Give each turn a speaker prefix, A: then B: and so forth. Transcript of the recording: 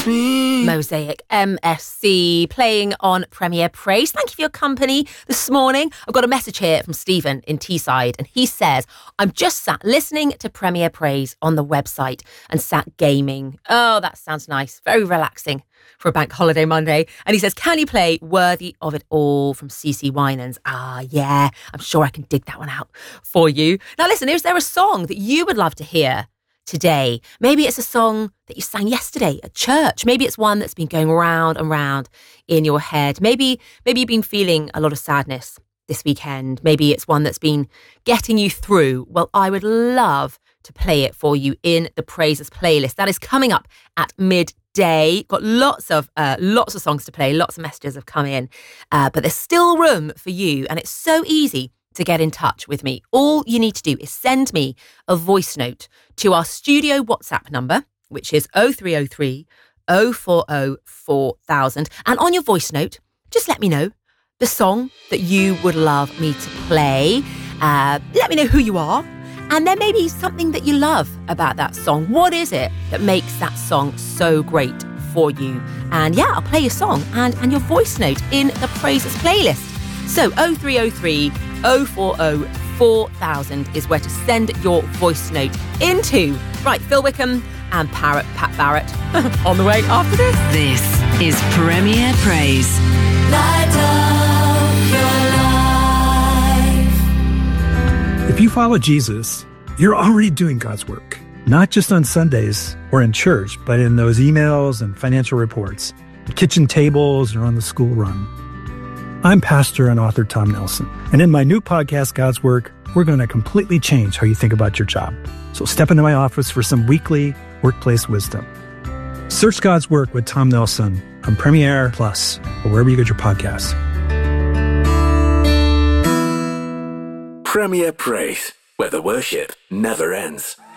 A: Mosaic MSC playing on Premier Praise. Thank you for your company this morning. I've got a message here from Stephen in Teesside, and he says, I'm just sat listening to Premier Praise on the website and sat gaming. Oh, that sounds nice. Very relaxing for a bank holiday Monday. And he says, can you play Worthy of It All from CeCe Winans? Ah, yeah, I'm sure I can dig that one out for you. Now listen, is there a song that you would love to hear today? Maybe it's a song that you sang yesterday at church. Maybe it's one that's been going round and round in your head. Maybe you've been feeling a lot of sadness this weekend. Maybe it's one that's been getting you through. Well, I would love to play it for you in the Praises playlist. That is coming up at midday. Got lots of songs to play. Lots of messages have come in, but there's still room for you, and it's so easy to get in touch with me. All you need to do is send me a voice note to our studio WhatsApp number, which is 0303 040 4000. And on your voice note, just let me know the song that you would love me to play. Let me know who you are, and then maybe something that you love about that song. What is it that makes that song so great for you? And yeah, I'll play your song and your voice note in the Praises playlist. So 0303 040 4000 is where to send your voice note into. Right, Phil Wickham and Pat Barrett on the way after this.
B: This is Premier Praise.
C: Light up your life.
D: If you follow Jesus, you're already doing God's work, not just on Sundays or in church, but in those emails and financial reports, at kitchen tables or on the school run. I'm pastor and author Tom Nelson, and in my new podcast, God's Work, we're going to completely change how you think about your job. So step into my office for some weekly workplace wisdom. Search God's Work with Tom Nelson on Premiere Plus or wherever you get your podcasts.
E: Premier Praise, where the worship never ends.